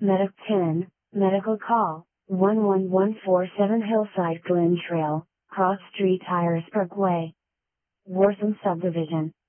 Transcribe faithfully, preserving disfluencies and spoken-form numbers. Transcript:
Medic ten, Medical Call, one one one four seven Hillside Glen Trail, Cross Street Irisburg Way. Wortham Subdivision.